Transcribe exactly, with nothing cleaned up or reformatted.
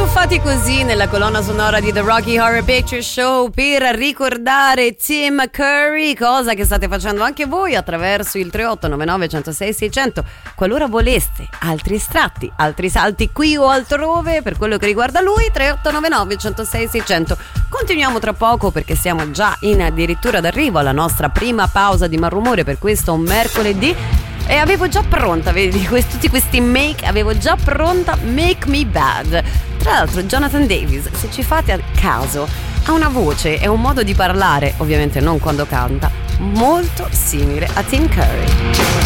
Tuffati così nella colonna sonora di The Rocky Horror Picture Show per ricordare Tim Curry, cosa che state facendo anche voi attraverso il tre otto nove nove uno zero sei sei zero zero. Qualora voleste altri estratti, altri salti qui o altrove per quello che riguarda lui, tre otto nove nove uno zero sei sei zero zero. Continuiamo tra poco perché siamo già in addirittura d'arrivo alla nostra prima pausa di Malrumore per questo mercoledì. E avevo già pronta, vedi, questi, tutti questi make, avevo già pronta Make Me Bad. Tra l'altro Jonathan Davis, se ci fate a caso, ha una voce e un modo di parlare, ovviamente non quando canta, molto simile a Tim Curry.